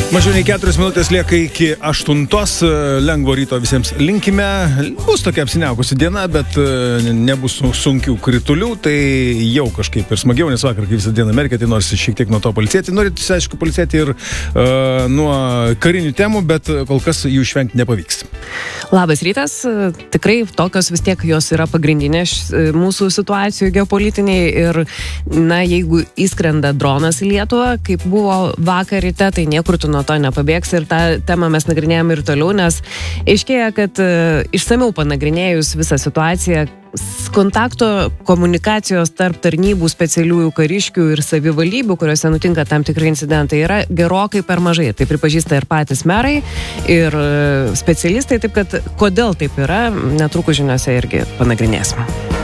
Mažiau nei 4 minutės lieka iki 8. Lengvo ryto visiems linkime. Bus tokia apsiniaukusi diena, bet nebus sunkių kritulių, tai jau kažkaip ir smagiau, nes vakar, kai visą dieną Amerikė, tai nors šiek tiek nuo to pailsėti. Norėtųsi, aišku, pailsėti ir nuo karinių temų, bet kol kas jų išvengti nepavyks. Labas rytas. Tikrai tokios vis tiek jos yra pagrindinės mūsų situacijų geopolitiniai ir, na, jeigu įskrenda dronas į Lietuvą, kaip buvo vakar ryte, tai niekur tu nuo to nepabėgs ir tą temą mes nagrinėjame ir toliau, nes aiškėja, kad išsamiau panagrinėjus visą situaciją, kontakto komunikacijos tarp tarnybų, specialiųjų kariškių ir savivaldybių, kuriuose nutinka tam tikrai incidentai, yra gerokai per mažai. Tai pripažįsta ir patys merai, ir specialistai, taip kad kodėl taip yra, netrukus žiniose irgi panagrinėsim.